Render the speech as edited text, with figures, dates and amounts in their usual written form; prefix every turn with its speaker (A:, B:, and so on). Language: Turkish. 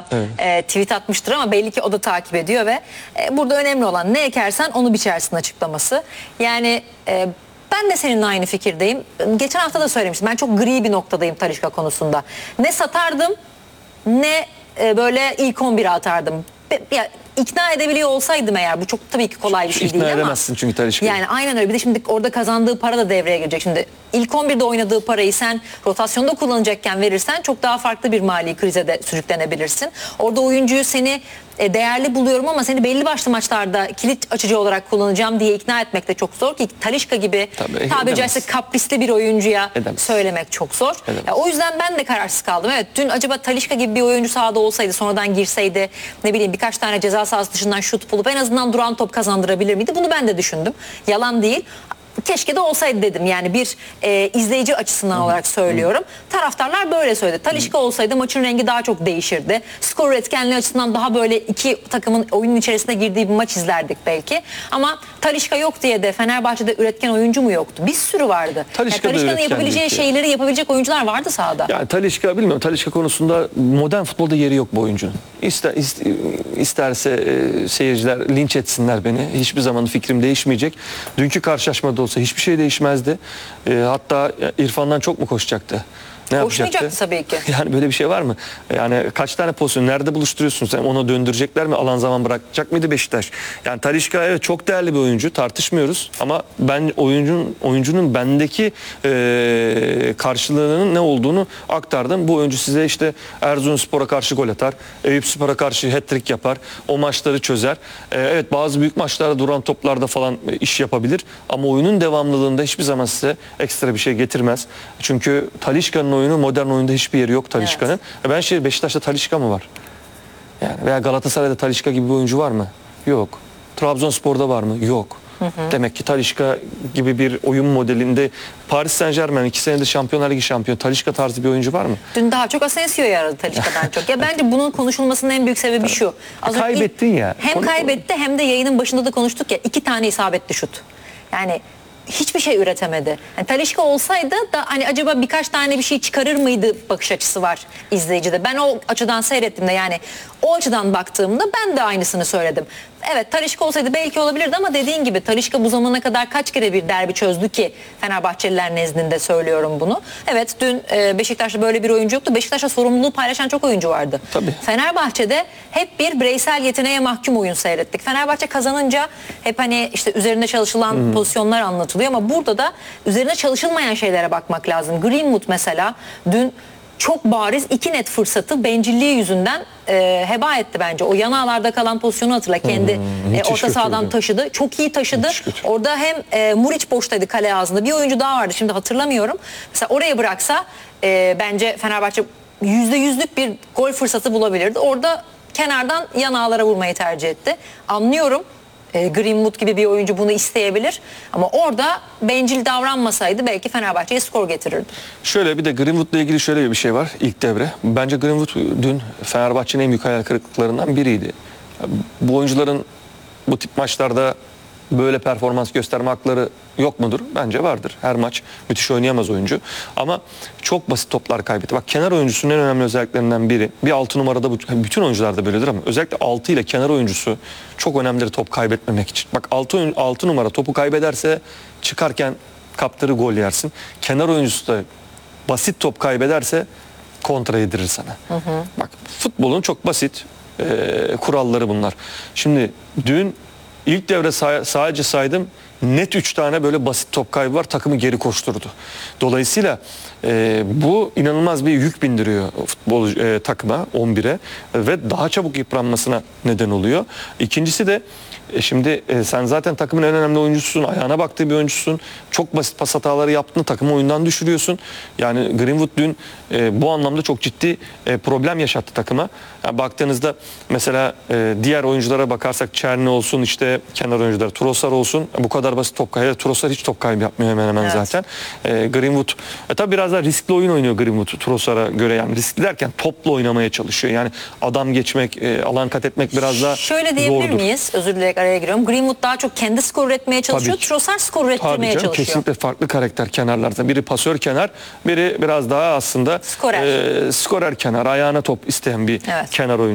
A: tweet atmıştır ama belli ki o da takip ediyor ve burada önemli olan ne ekersen onu biçersin açıklaması. Yani ben de seninle aynı fikirdeyim. Geçen hafta da söylemiştim. Ben çok gri bir noktadayım Talisca konusunda. Ne satardım ne böyle ilk 11'e atardım. Ya, ikna edebiliyor olsaydım eğer, bu çok tabii ki kolay bir şey değil ama.
B: İkna edemezsin çünkü Talisca'yı.
A: Yani aynen öyle. Bir de şimdi orada kazandığı para da devreye girecek. Şimdi ilk 11'de oynadığı parayı sen rotasyonda kullanacakken verirsen çok daha farklı bir mali krize de sürüklenebilirsin. Orada oyuncuyu seni değerli buluyorum ama seni belli başlı maçlarda kilit açıcı olarak kullanacağım diye ikna etmek de çok zor ki Talisca gibi tabiri caizse kaprisli bir oyuncuya söylemek çok zor. O yüzden ben de kararsız kaldım. Evet, dün acaba Talisca gibi bir oyuncu sahada olsaydı, sonradan girseydi, ne bileyim birkaç tane ceza sahası dışından şut bulup en azından duran top kazandırabilir miydi? Bunu ben de düşündüm. Yalan değil. Keşke de olsaydı dedim. Yani bir izleyici açısından olarak söylüyorum. Taraftarlar böyle söyledi. Talisca olsaydı maçın rengi daha çok değişirdi. Skor üretkenliği açısından daha böyle iki takımın oyunun içerisine girdiği bir maç izlerdik belki. Ama Talisca yok diye de Fenerbahçe'de üretken oyuncu mu yoktu? Bir sürü vardı. Talisca'nın yapabileceği şeyleri yapabilecek oyuncular vardı sahada.
B: Yani Talisca, bilmiyorum, Talisca konusunda modern futbolda yeri yok bu oyuncunun. İsterse seyirciler linç etsinler beni. Hiçbir zaman fikrim değişmeyecek. Dünkü karşılaşmada olsa hiçbir şey değişmezdi. Hatta İrfan'dan çok mu koşacaktı? Ne
A: koşmayacaktı tabii ki.
B: Yani böyle bir şey var mı? Yani kaç tane pozisyon nerede buluşturuyorsun sen? Onu döndürecekler mi? Alan zaman bırakacak mıydı Beşiktaş? Yani Talisca evet çok değerli bir oyuncu, tartışmıyoruz ama ben oyuncunun bendeki karşılığının ne olduğunu aktardım. Bu oyuncu size işte Erzurumspor'a karşı gol atar, Eyüpspor'a karşı hat-trick yapar, o maçları çözer. Evet, bazı büyük maçlarda duran toplarda falan iş yapabilir ama oyunun devamlılığında hiçbir zaman size ekstra bir şey getirmez. Çünkü Talisca'nın oyunu modern oyunda hiçbir yeri yok Talisca'nın. Ben Beşiktaş'ta Talisca mı var? Yani veya Galatasaray'da Talisca gibi bir oyuncu var mı? Yok. Trabzonspor'da var mı? Yok. Demek ki Talisca gibi bir oyun modelinde Paris Saint-Germain 2 senedir Şampiyonlar Ligi şampiyonu, Talisca tarzı bir oyuncu var mı?
A: Dün daha çok Asensio'yu aradı Talisca'dan çok. Ya bence bunun konuşulmasının en büyük sebebi şu.
B: Kaybettin ya.
A: Hem kaybetti hem de yayının başında da konuştuk ya, 2 tane isabetli şut. Yani hiçbir şey üretemedi. Yani Talisca olsaydı da hani acaba birkaç tane bir şey çıkarır mıydı bakış açısı var izleyicide. Ben o açıdan seyrettim de, yani o açıdan baktığımda ben de aynısını söyledim. Evet, Talisca olsaydı belki olabilirdi ama dediğin gibi Talisca bu zamana kadar kaç kere bir derbi çözdü ki, Fenerbahçeliler nezdinde söylüyorum bunu. Evet, dün Beşiktaş'ta böyle bir oyuncu yoktu. Beşiktaş'ta sorumluluğu paylaşan çok oyuncu vardı.
B: Tabii.
A: Fenerbahçe'de hep bir bireysel yeteneğe mahkum oyun seyrettik. Fenerbahçe kazanınca hep hani işte üzerinde çalışılan pozisyonlar anlatılıyor ama burada da üzerine çalışılmayan şeylere bakmak lazım. Greenwood mesela dün çok bariz 2 net fırsatı bencilliği yüzünden heba etti bence. O yan ağlarda kalan pozisyonu hatırla. Kendi orta sahadan taşıdı. Çok iyi taşıdı. Orada hem Muriç boştaydı kale ağzında. Bir oyuncu daha vardı, şimdi hatırlamıyorum. Mesela oraya bıraksa bence Fenerbahçe %100'lük bir gol fırsatı bulabilirdi. Orada kenardan yan ağlara vurmayı tercih etti. Anlıyorum. Greenwood gibi bir oyuncu bunu isteyebilir ama orada bencil davranmasaydı belki Fenerbahçe'ye skor getirirdi.
B: Şöyle bir de Greenwood'la ilgili şöyle bir şey var ilk devre. Bence Greenwood dün Fenerbahçe'nin en büyük hayal kırıklıklarından biriydi. Bu oyuncuların bu tip maçlarda böyle performans gösterme hakları yok mudur? Bence vardır. Her maç müthiş oynayamaz oyuncu. Ama çok basit toplar kaybetti. Bak, kenar oyuncusunun en önemli özelliklerinden biri. Bir 6 numarada bütün oyuncularda böyledir ama özellikle 6 ile kenar oyuncusu çok önemlidir top kaybetmemek için. Bak, 6 numara topu kaybederse çıkarken kaptırı gol yersin. Kenar oyuncusu da basit top kaybederse kontra yedirir sana. Bak, futbolun çok basit kuralları bunlar. Şimdi dün İlk devre sadece saydım, net 3 tane böyle basit top kaybı var, takımı geri koşturdu. Dolayısıyla bu inanılmaz bir yük bindiriyor futbol takıma, 11'e ve daha çabuk yıpranmasına neden oluyor. İkincisi de şimdi sen zaten takımın en önemli oyuncususun, ayağına baktığı bir oyuncusun. Çok basit pas hataları yaptığında takımı oyundan düşürüyorsun. Yani Greenwood dün bu anlamda çok ciddi problem yaşattı takıma. Yani baktığınızda mesela diğer oyunculara bakarsak, Çerni olsun, işte kenar oyuncular, Trossard olsun, bu kadar basit top kaybı. Trossard hiç top kaybı yapmıyor hemen hemen zaten. Greenwood tabii biraz daha riskli oyun oynuyor Greenwood Trossard'a göre. Yani riskli derken topla oynamaya çalışıyor. Yani adam geçmek, alan kat etmek biraz daha
A: şöyle diyebilir
B: zordur.
A: miyiz? Özür dileyerek araya giriyorum. Greenwood daha çok kendi skor üretmeye çalışıyor. Trossard skor üretmeye çalışıyor.
B: Kesinlikle farklı karakter kenarlarda. Biri pasör kenar, biri biraz daha aslında skorer kenar, ayağına top isteyen bir kenar oyuncu.